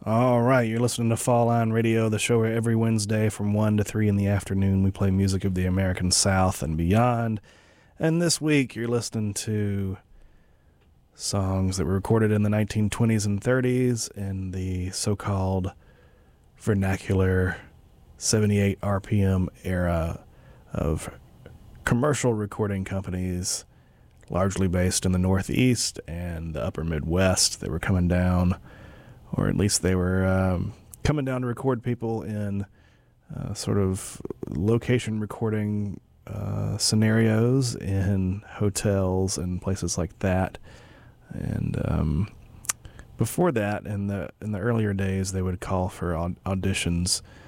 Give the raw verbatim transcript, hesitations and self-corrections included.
All right, you're listening to Fall Line Radio, the show where every Wednesday from one to three in the afternoon we play music of the American South and beyond. And this week you're listening to songs that were recorded in the nineteen twenties and thirties in the so-called vernacular seventy-eight R P M era of commercial recording companies, largely based in the Northeast and the upper Midwest. They were coming down, or at least they were um, coming down to record people in uh, sort of location recording uh, scenarios in hotels and places like that. And um, before that, in the in the earlier days, they would call for aud- auditions